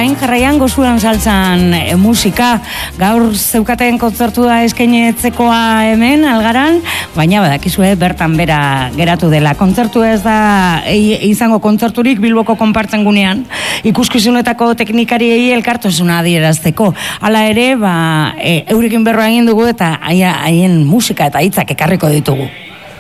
orain jarraian gozuan saltzan musika. Gaur zeukaten kontzertua eskainetzekoa hemen Algaran, baina badakizue bertan bera geratu dela. Kontzertu ez da izango kontzerturik Bilboko konpartzen gunean, ikuskizunetako teknikariei elkartasuna adierazteko. Hala ere, eurekin berroa egin dugu eta haien musika eta hitzak ekarriko ditugu.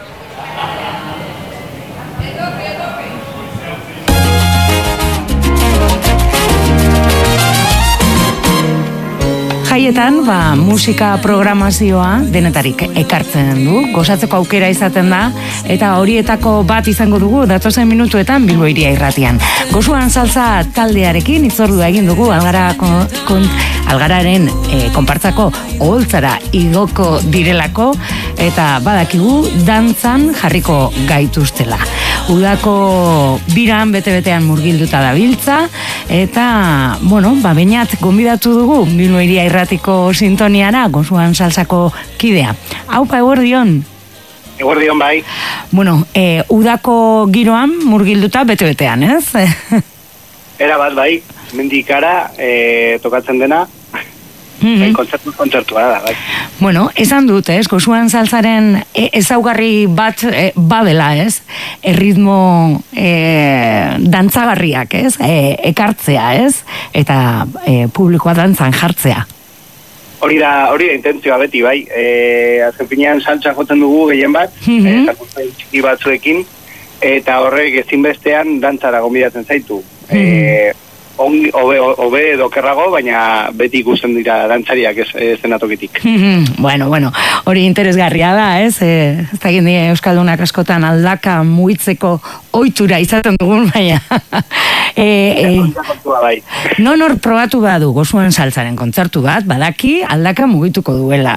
Jaietan, musika programazioa denetarik ekartzen du, gozatzeko aukera izaten da, eta horietako bat izango dugu datozen minutuetan Bilbo Hiria Irratian. Gozuan saltza taldearekin itzordua egin dugu Algararen konpartzako oholtzara igoko direlako, eta badakigu dantzan jarriko gaituztela. Udako biran bete-betean murgilduta dabiltza, eta, bainat gonbidatu dugu Bilbo Hiria Irratiko sintoniara, gozuan salsako kidea. Aupa, eguerdion? Eguerdion, bai. Udako giroan murgilduta bete-betean, ez? Era bat, bai. Mendikara tokatzen dena. Kontzertua da, bai. Esan dut, ez? Gozuan salsaren ezaugarri bat badela, ez? Erritmo dantzagarriak, ez? Ekartzea, ez? Eta publikoa dantzan jartzea. Hori da intentzioa beti, bai. Azken finean saltsa jotzen dugu gehien bat, txiki batzuekin, eta horrek ezinbestean dantzara gonbidatzen zaitu. Hobe edo kerrago, baina beti ikusten dira dantzariak zenatokitik. Hori interesgarria da, ez? Ez da gindi Euskaldunak askotan aldaka mugitzeko ohitura izaten dugun, baina... Nor probatu badu gozuan saltzaren kontzertu bat, badaki aldaka mugituko duela.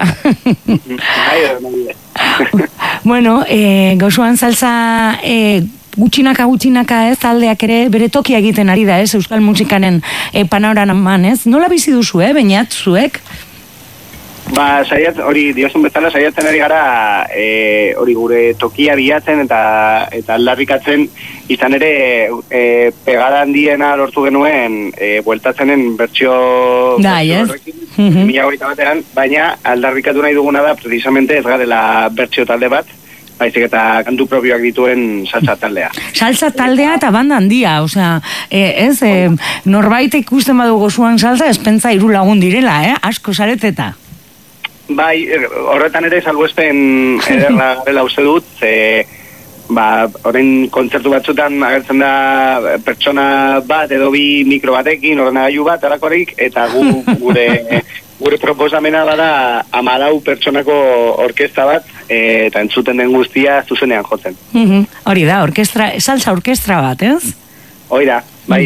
Gozuan saltza... Gutxinaka ez, taldeak ere bere tokia egiten ari da, ez, euskal musikanen panoraman, ez? Nola bizi duzu, bainat, zuek? Hori, diozun bezala, saiatzen ari gara, hori gure tokia bilatzen eta aldarrikatzen, izan ere, pegada handiena lortu genuen, bueltatzenen bertsio horrekin, 2021, baina aldarrikatu nahi duguna da, precisamente ez garela bertsio talde bat, baizik eta kantu propioak dituen salsa taldea. Salsa taldea eta banda handia, norbait ikusten badu gozuan salsa, ez pentsa 3 lagun direla, asko zareteta. Bai, horretan ere salbuespen ederra garela uste dut, horrein kontzertu batzutan agertzen da pertsona bat edo bi mikro batekin, ordenagailu bat, alakorik, eta gure proposamena bada 14 pertsonako orkestra bat, eta entzuten den guztia zuzenean jotzen. Hori da, salsa orkestra bat, ez? Hori da, bai,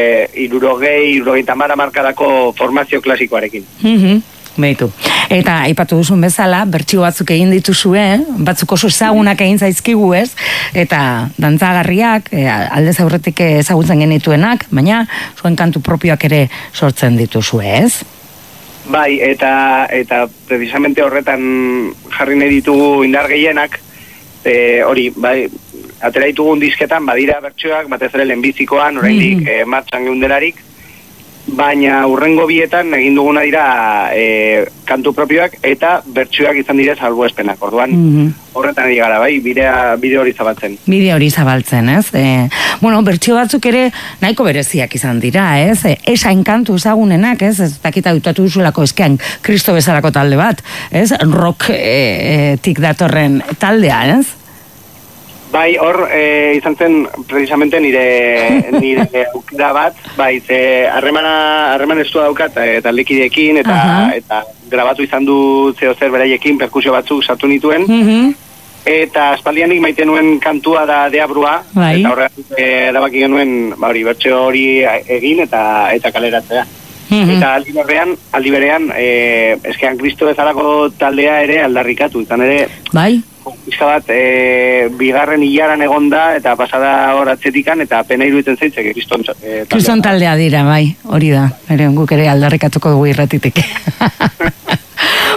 60 markadako formazio klasikoarekin. Beitu. Eta aipatu duzun bezala, bertsio batzuk egin dituzue, batzuk oso ezagunak egin zaizkigu, ez? Eta dantzagarriak, aldez aurretik ezagutzen genituenak, baina zuen kantu propioak ere sortzen dituzue, ez? Bai, eta precisamente horretan jarri nahi ditugu indar gehienak, hori, bai, atera ditugun disketan, badira bertsioak, batez ere lehenbizikoan, oraindik martxan geundelarik, baina hurrengo bietan egin duguna dira kantu propioak eta bertsioak izan dira salbuespenak. Orduan, horretan ari gara, bai, bide hori zabaltzen. Bide hori zabaltzen, ez? Bertsio batzuk ere nahiko bereziak izan dira, ez? Esain kantu ezagunenak, ez? Ez dakita dutatu duzulako eskean Kristo bezalako talde bat, ez? Rock tik datorren taldea, ez? Bai, hor izan zen precisamente nire aukera bat, bai, harreman estua daukat taldekideekin eta grabatu izan du zeozer beraiekin perkusio batzuk sartu nituen, eta aspaldianik maite nuen kantua da Deabrua, eta horregatik erabaki genuen bertsio hori egin eta kaleratzea. Eta aldi berean, eskean Kristo bezalako taldea ere aldarrikatu, izan ere... Bai? Pizka bat, bigarren hilaran egonda eta pasada hor atzetikan eta pena iruditzen zaitzek Kriston taldea dira, bai, hori da. Guk ere aldarrikatuko dugu irratitik.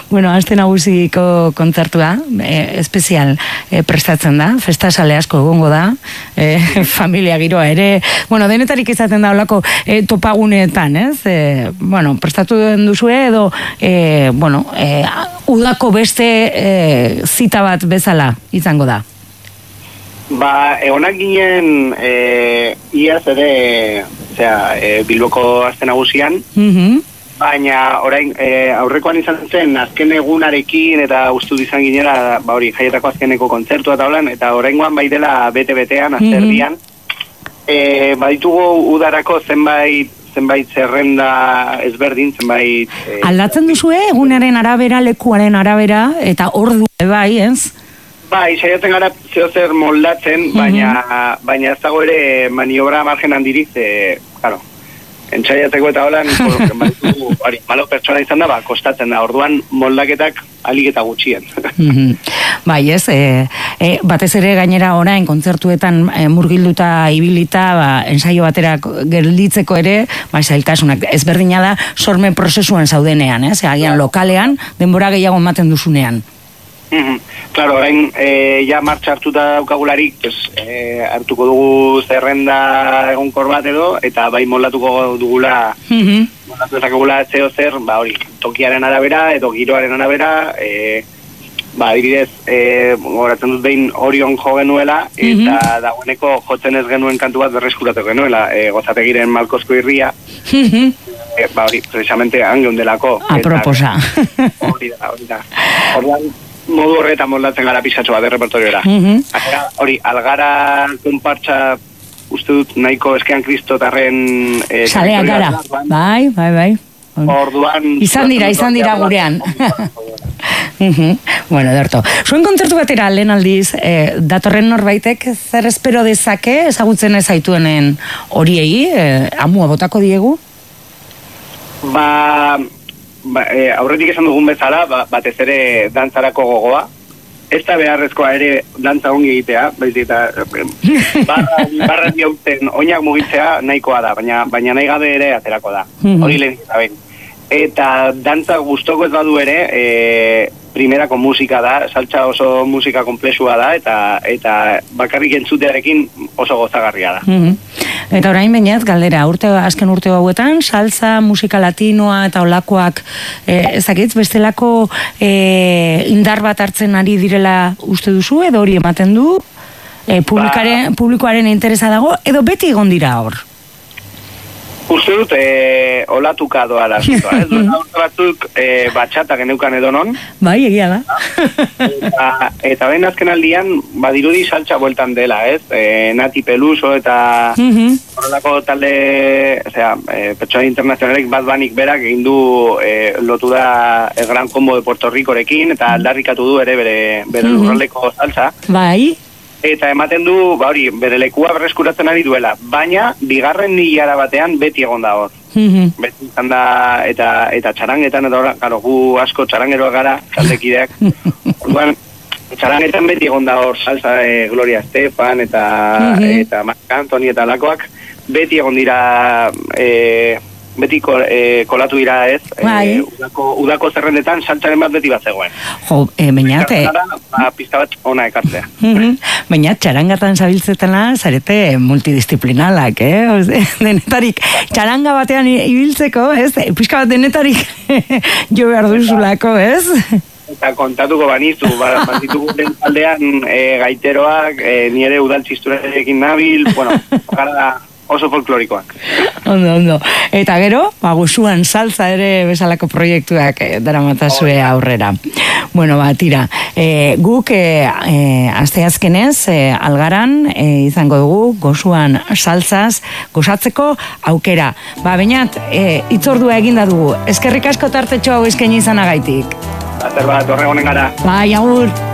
Bueno, aste nagusiko kontzertua, espezial prestatzen da, festasale asko egongo da, familia giroa ere, bueno, denetarik izaten da olako topaguneetan, ez? Bueno, prestatu duzue edo, bueno, udako beste zita bat bezala izango da. Egonak ginen iaz ere, Bilboko aste nagusian, baina orain aurrekoan izan zen azken egunarekin eta uste izan ginera, hori, jaietako azkeneko kontzertua eta holan, eta oraingoan bai dela bete-betean, azterdian. Baditugu udarako zenbait zerrenda ezberdin, zenbait... Aldatzen duzue egunaren arabera, lekuaren arabera, eta ordu bai, ez? Bai, saiatzen gara zeozer moldatzen, baina ez dago ere maniobra margen handirik, claro, entzaiatzeko eta holan, malo pertsona izan da, kostatzen da, orduan moldaketak alik eta gutxien. Bai, ez, batez ere gainera orain kontzertuetan murgilduta ibilita, ensaio batera gelditzeko ere, zailtasunak ezberdina da sormen prozesuan zaudenean, ez, agian lokalean, denbora gehiago ematen duzunean. Claro, orain ja martxa hartuta daukagularik, hartuko dugu zerrenda egonkor bat edo, eta bai moldatuko dugula, moldatu ezakegula zeo zer, hori, tokiaren arabera, edo giroaren arabera, adibidez, goratzen dut behin Orion jo genuela, eta dagoeneko jotzen ez genuen kantu bat berreskuratu genuela, gozategiren Malkozko irria, hori, precisamente angeundelako. Aproposa. Hori da. Orduan, modu horretan moldatzen gara pisatxo bat repertorioera. Hori, Algara konpartxa uste dut nahiko eskean kristotarren... Saleak gara, bai. Orduan... Izan dira gurean. Bueno, derto. Zuen kontzertu batera lehen aldiz, datorren norbaitek zer espero dezake ezagutzen ez zaituenen horiei, amua botako diegu? Aurretik esan dugun bezala, batez ere dantzarako gogoa. Ez da beharrezkoa ere dantza ongi egitea, barra diauten oinak mugitzea nahikoa da, baina nahi gabe ere aterako da. Hori lehen zaben. Eta dantza gustoko ez badu ere, primerako musika da, saltza oso musika komplexua da, eta bakarrik entzutearekin oso gozagarria da. Eta orain bainaz, galdera, azken urte hauetan, salsa, musika latinoa eta olakoak, ezakitz, bestelako indar bat hartzen ari direla uste duzu, edo hori ematen du, publikoaren interesa dago, edo beti egon dira hor? Uste dut, olatuka doa da asuntoa, ez? Duela urte batzuk batxata geneukan edonon. Bai, egia da. Eta ben azken aldian, badirudi saltza bueltan dela, ez? Nati Peluso eta horrelako talde, pertsona internazionalek Bad Bunnyk berak egin du lotu da el Gran Combo de Puerto Ricorekin, eta aldarrikatu du ere bere lurraldeko saltza. Bai. Eta ematen du, bere lekua berreskuratzen ari duela, baina bigarren nilara batean beti egon da hor. Beti izan da, eta txarangetan, eta gu asko txarangeroak gara, taldekideak. Txarangetan beti egon da hor, salsa Gloria Estefan, eta Marc Anthony eta lakoak, beti egon dira, beti kolatu dira ez, udako zerrendetan saltzaren bat beti bat zegoen. Bainat, pizta bat ona ekartzea. Bainat, txarangatan zabiltzetela, zarete multidisciplinalak, denetarik, txaranga batean ibiltzeko, pizka bat denetarik jo behar duzulako, ez? Eta kontatuko banizu, ditugu den taldean gaiteroak, nire udal txisturekin nabil, gara oso folklorikoak. Ondo. Eta gero, guzuan salsa ere bezalako proiektuak daramatazue aurrera. Bueno, tira. Guk asteazkenez Algaran izango dugu gozuan salsaz gozatzeko aukera. Bainat, itzordua eginda dugu. Eskerrik asko tartetxo hau eskaini izanagaitik. Azer bat, horregonen gara. Bai, agur.